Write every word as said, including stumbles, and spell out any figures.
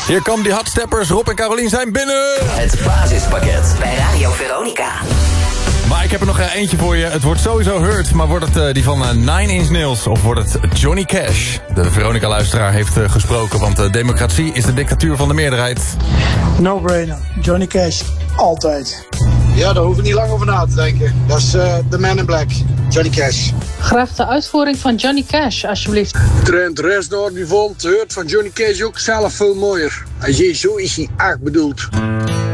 Hier komen die hotsteppers. Rob en Carolien zijn binnen. Het basispakket bij Radio Veronica. Maar ik heb er nog eentje voor je. Het wordt sowieso Hurt, maar wordt het uh, die van uh, Nine Inch Nails of wordt het Johnny Cash? De Veronica-luisteraar heeft uh, gesproken, want uh, democratie is de dictatuur van de meerderheid. No-brainer. Johnny Cash. Altijd. Ja, daar hoef ik niet lang over na te denken. Dat is uh, The Man in Black, Johnny Cash. Graag de uitvoering van Johnny Cash, alsjeblieft. Trent Reznor die vond Hurt van Johnny Cash ook zelf veel mooier. Hij zei, zo is hij echt bedoeld.